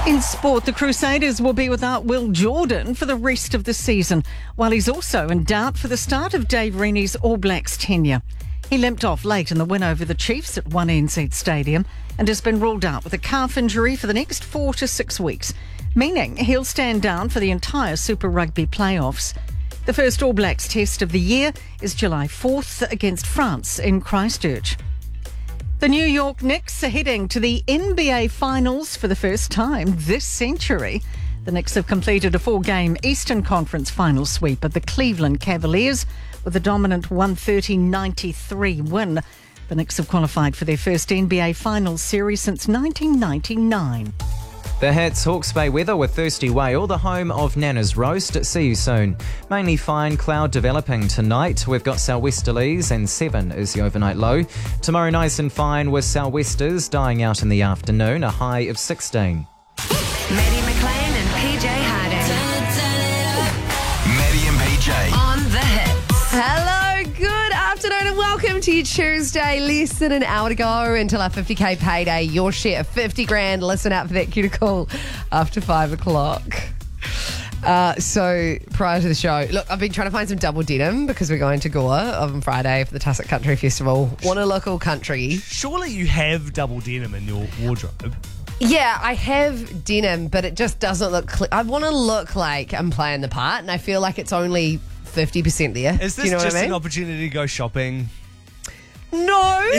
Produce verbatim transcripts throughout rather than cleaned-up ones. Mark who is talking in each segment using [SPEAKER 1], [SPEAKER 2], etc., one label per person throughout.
[SPEAKER 1] In sport, the Crusaders will be without Will Jordan for the rest of the season, while he's also in doubt for the start of Dave Rennie's All Blacks tenure. He limped off late in the win over the Chiefs at One N Z Stadium and has been ruled out with a calf injury for the next four to six weeks, meaning he'll stand down for the entire Super Rugby playoffs. The first All Blacks test of the year is July fourth against France in Christchurch. The New York Knicks are heading to the N B A Finals for the first time this century. The Knicks have completed a four-game Eastern Conference final sweep at the Cleveland Cavaliers with a dominant one thirty ninety-three win. The Knicks have qualified for their first N B A Finals series since nineteen ninety-nine.
[SPEAKER 2] The Hits Hawke's Bay weather with Thirsty Whale, the home of Nana's Roast. See you soon. Mainly fine, cloud developing tonight. We've got sou'westerlies and seven is the overnight low. Tomorrow nice and fine with sou'westers dying out in the afternoon, a high of sixteen.
[SPEAKER 3] Maddie McLean and P J Harding.
[SPEAKER 4] Maddie and P J.
[SPEAKER 3] On the Hits.
[SPEAKER 5] Hello, good afternoon and welcome to your Tuesday. Less than an hour to go until our fifty K payday. Your share of fifty grand. Listen out for that cue to call after five o'clock. Uh, so prior to the show, look, I've been trying to find some double denim because we're going to Goa on Friday for the Tussock Country Festival. Want to look all country.
[SPEAKER 6] Surely you have double denim in your wardrobe.
[SPEAKER 5] Yeah, I have denim, but it just doesn't look clear. I want to look like I'm playing the part, and I feel like it's only fifty percent there.
[SPEAKER 6] Is this
[SPEAKER 5] Do you know
[SPEAKER 6] just
[SPEAKER 5] what I mean?
[SPEAKER 6] an opportunity to go shopping?
[SPEAKER 5] No.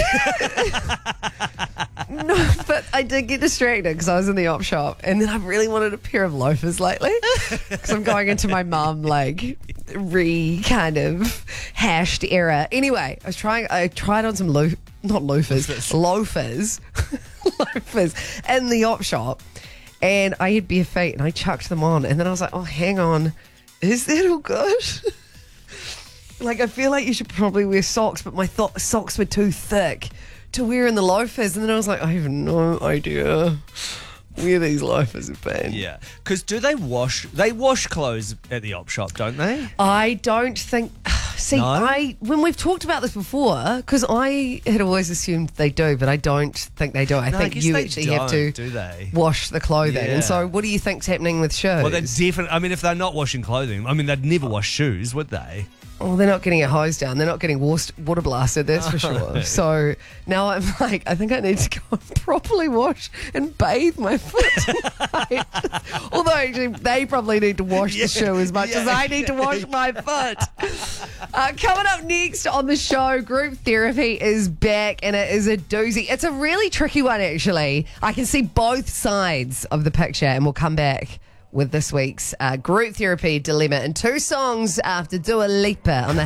[SPEAKER 5] No, but I did get distracted because I was in the op shop and then I really wanted a pair of loafers lately because I'm going into my mum like re kind of hashed era. Anyway, I was trying, I tried on some lo- not loafers, loafers, loafers in the op shop and I had bare feet and I chucked them on and then I was like, oh, hang on, is that all good? Like, I feel like you should probably wear socks, but my th- socks were too thick to wear in the loafers. And then I was like, I have no idea where these loafers have been.
[SPEAKER 6] Yeah. Because do they wash? They wash clothes at the op shop, don't they?
[SPEAKER 5] I don't think... See,
[SPEAKER 6] No?
[SPEAKER 5] I when we've talked about this before, because I had always assumed they do, but I don't think they do. I
[SPEAKER 6] No, I
[SPEAKER 5] think
[SPEAKER 6] guess
[SPEAKER 5] you
[SPEAKER 6] they
[SPEAKER 5] actually have to
[SPEAKER 6] don't, do they?
[SPEAKER 5] wash the clothing.
[SPEAKER 6] Yeah.
[SPEAKER 5] And so what do you think's happening with shoes?
[SPEAKER 6] Well, they're definitely. I mean, if they're not washing clothing, I mean, they'd never wash shoes, would they?
[SPEAKER 5] Well, they're not getting a hose down. They're not getting water blasted, that's for sure. So now I'm like, I think I need to go and properly wash and bathe my foot tonight. Although actually they probably need to wash
[SPEAKER 6] Yeah,
[SPEAKER 5] the shoe as much
[SPEAKER 6] yeah,
[SPEAKER 5] as I need to wash my foot. Uh, coming up next on the show, group therapy is back and it is a doozy. It's a really tricky one, actually. I can see both sides of the picture and we'll come back with this week's uh, group therapy dilemma and two songs after Dua Lipa on the